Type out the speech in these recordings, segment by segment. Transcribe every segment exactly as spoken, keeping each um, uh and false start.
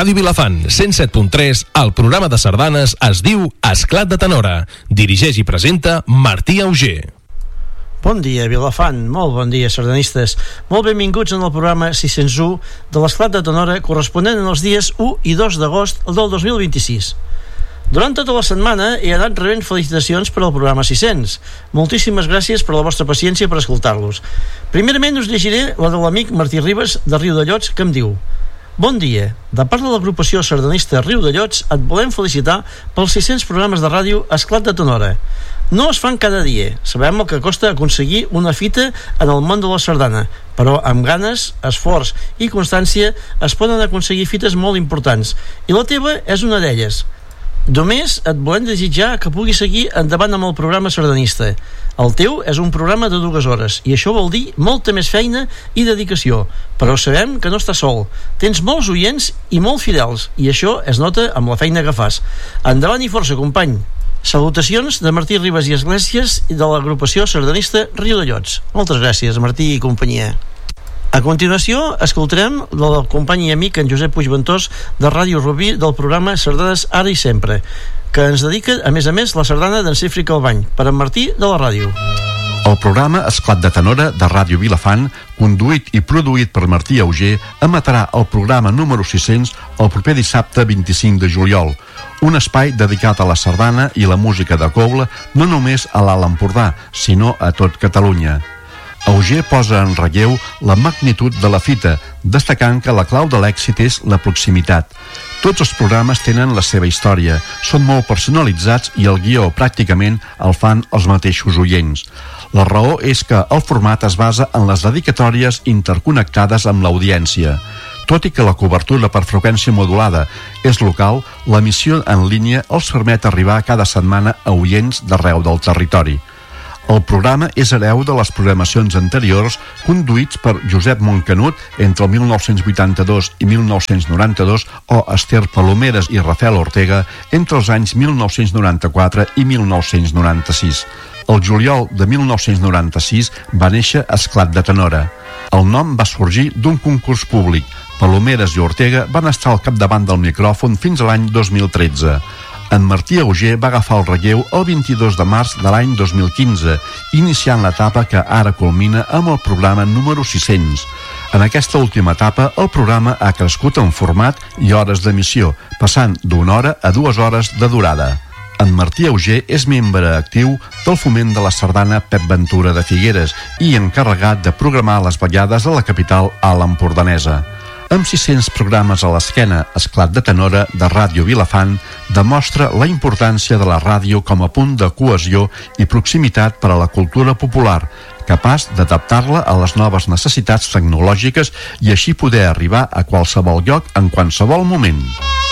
Ràdio Vilafant, cent set punt tres, el programa de sardanes es diu Esclat de Tenora. Dirigeix i presenta Martí Auger. Bon dia, Vilafant. Molt bon dia, sardanistes. Molt benvinguts en el programa sis-cents u de l'Esclat de Tenora, corresponent en els dies u i dos d'agost del dos mil vint-i-sis. Durant tota la setmana he anat rebent felicitacions per al programa sis-cents. Moltíssimes gràcies per la vostra paciència per escoltar-los. Primerament us llegiré la de l'amic Martí Ribas de Riudellots, que em diu: bon dia, de part de l'agrupació sardanista Riudellots et volem felicitar pels sis-cents programes de ràdio Esclat de Tenora. No es fan cada dia, sabem el que costa aconseguir una fita en el món de la sardana, però amb ganes, esforç i constància es poden aconseguir fites molt importants, i la teva és una d'elles. Només et volem desitjar que puguis seguir endavant amb el programa sardanista. El teu és un programa de dues hores i això vol dir molta més feina i dedicació, però sabem que no estàs sol. Tens molts oients i molt fidels i això es nota amb la feina que fas. Endavant i força, company. Salutacions de Martí Ribas i Esglésies i de l'agrupació sardanista Riudellots. Moltes gràcies, Martí i companyia. A continuació, escoltarem el company i amic en Josep Puigventós de Ràdio Rubí del programa Sardanes Ara i Sempre, que ens dedica, a més a més, la sardana d'en Cifri Calbany, per en Martí de la ràdio. El programa Esclat de Tenora de Ràdio Vilafant, conduït i produït per Martí Auger, emetrà el programa número sis-cents el proper dissabte vint-i-cinc de juliol, un espai dedicat a la sardana i la música de coble no només a l'Alt Empordà, sinó a tot Catalunya. Auger posa en relleu la magnitud de la fita, destacant que la clau de l'èxit és la proximitat. Tots els programes tenen la seva història, són molt personalitzats i el guió pràcticament el fan els mateixos oients. La raó és que el format es basa en les dedicatòries interconnectades amb l'audiència. Tot i que la cobertura per freqüència modulada és local, l'emissió en línia els permet arribar cada setmana a oients d'arreu del territori. El programa és hereu de les programacions anteriors conduïts per Josep Montcanut entre el mil nou-cents vuitanta-dos i mil nou-cents noranta-dos o Esther Palomeres i Rafael Ortega entre els anys mil nou-cents noranta-quatre i mil nou-cents noranta-sis. El juliol de mil nou-cents noranta-sis va néixer Esclat de Tenora. El nom va sorgir d'un concurs públic. Palomeres i Ortega van estar al capdavant del micròfon fins a l'any dos mil tretze. En Martí Auger va agafar el relleu el vint-i-dos de març de l'any dos mil quinze, iniciant l'etapa que ara culmina amb el programa número sis-cents. En aquesta última etapa, el programa ha crescut en format i hores d'emissió, passant d'una hora a dues hores de durada. En Martí Auger és membre actiu del Foment de la Sardana Pep Ventura de Figueres i encarregat de programar les ballades de la capital alt empordanesa. Amb sis-cents programes a l'esquena, Esclat de Tenora de Ràdio Vilafant demostra la importància de la ràdio com a punt de cohesió i proximitat per a la cultura popular, capaç d'adaptar-la a les noves necessitats tecnològiques i així poder arribar a qualsevol lloc en qualsevol moment.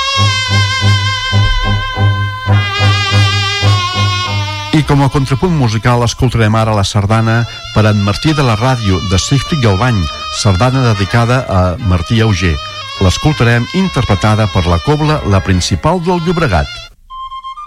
I com a contrapunt musical escoltarem ara la sardana per en Martí de la ràdio de Cifri Calbany, sardana dedicada a Martí Auger. L'escoltarem interpretada per la cobla La Principal del Llobregat.